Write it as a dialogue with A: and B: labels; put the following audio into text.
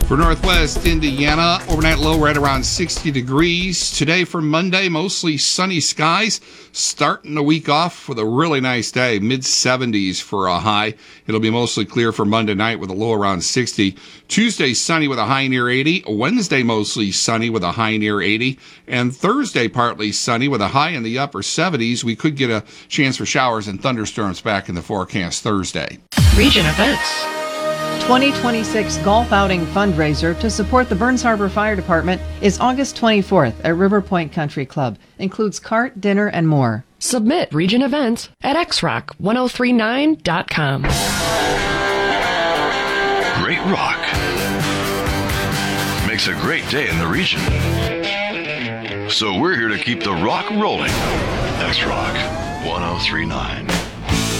A: For Northwest Indiana, overnight low right around 60 degrees. Today for Monday, mostly sunny skies. Starting the week off with a really nice day, mid-70s for a high. It'll be mostly clear for Monday night with a low around 60. Tuesday, sunny with a high near 80. Wednesday, mostly sunny with a high near 80. And Thursday, partly sunny with a high in the upper 70s. We could get a chance for showers and thunderstorms back in the forecast Thursday.
B: Region events.
C: 2026 Golf Outing Fundraiser to support the Burns Harbor Fire Department is August 24th at River Point Country Club. Includes cart, dinner, and more.
B: Submit region events at xrock1039.com.
D: Great rock makes a great day in the region. So we're here to keep the rock rolling. X-Rock 1039.